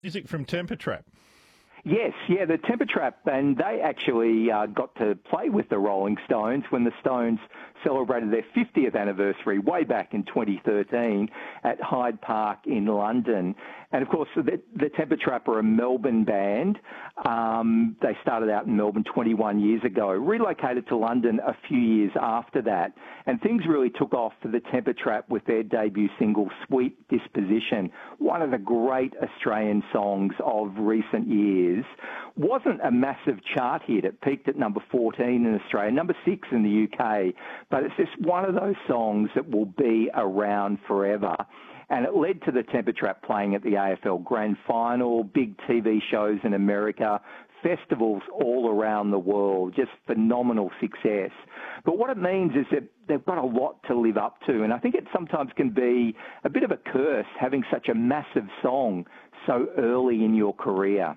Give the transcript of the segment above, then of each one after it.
Music from Temper Trap. Yes, yeah, the Temper Trap, and they actually got to play with the Rolling Stones when the Stones celebrated their 50th anniversary way back in 2013 at Hyde Park in London. And, of course, the Temper Trap are a Melbourne band. They started out in Melbourne 21 years ago, relocated to London a few years after that, and things really took off for the Temper Trap with their debut single, Sweet Disposition, one of the great Australian songs of recent years. Wasn't a massive chart hit. It peaked at number 14 in Australia, number 6 in the UK, but it's just one of those songs that will be around forever. And it led to the Temper Trap playing at the AFL Grand Final, big TV shows in America, festivals all around the world, just phenomenal success. But what it means is that they've got a lot to live up to, and I think it sometimes can be a bit of a curse having such a massive song so early in your career.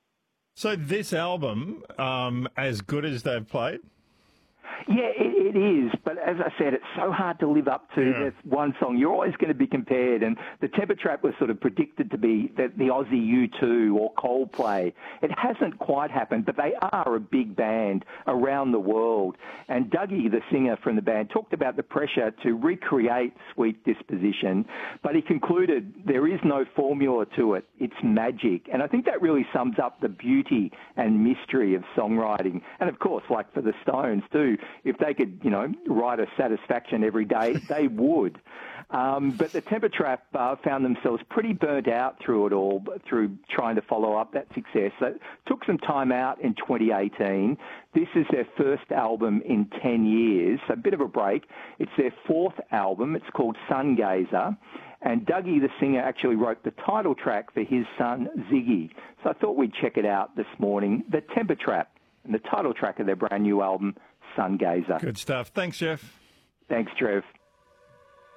So this album, as good as they've played? Yeah, it is. But as I said, it's so hard to live up to. Yeah. There's one song. You're always going to be compared. And the Temper Trap was sort of predicted to be the Aussie U2 or Coldplay. It hasn't quite happened, but they are a big band around the world. And Dougie, the singer from the band, talked about the pressure to recreate Sweet Disposition, but he concluded there is no formula to it. It's magic. And I think that really sums up the beauty and mystery of songwriting. And, of course, like for the Stones, too, if they could, write a Satisfaction every day, they would. But the Temper Trap found themselves pretty burnt out through it all, through trying to follow up that success. So it took some time out in 2018. This is their first album in 10 years, so a bit of a break. It's their fourth album. It's called Sungazer. And Dougie, the singer, actually wrote the title track for his son, Ziggy. So I thought we'd check it out this morning. The Temper Trap, and the title track of their brand new album, Sungazer. Good stuff. Thanks, Jeff. Thanks, Trev.